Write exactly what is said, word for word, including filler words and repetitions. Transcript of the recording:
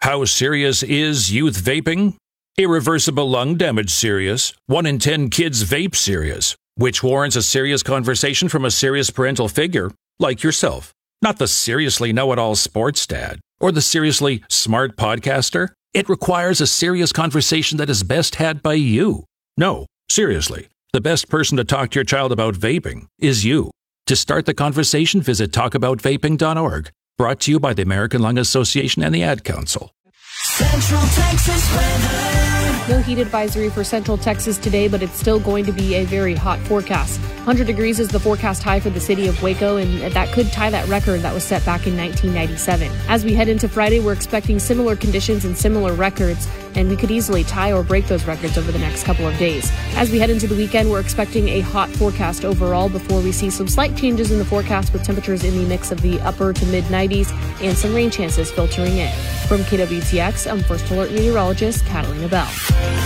How serious is youth vaping? Irreversible lung damage serious. One in ten kids vape serious, which warrants a serious conversation from a serious parental figure like yourself. Not the seriously know-it-all sports dad or the seriously smart podcaster. It requires a serious conversation that is best had by you. No, seriously, the best person to talk to your child about vaping is you. To start the conversation, visit talk about vaping dot org. Brought to you by the American Lung Association and the Ad Council. Central Texas weather. No heat advisory for Central Texas today, but it's still going to be a very hot forecast. one hundred degrees is the forecast high for the city of Waco, and that could tie that record that was set back in nineteen ninety-seven. As we head into Friday, we're expecting similar conditions and similar records, and we could easily tie or break those records over the next couple of days. As we head into the weekend, we're expecting a hot forecast overall before we see some slight changes in the forecast with temperatures in the mix of the upper to mid nineties and some rain chances filtering in. From K W T X, I'm First Alert Meteorologist Catalina Bell.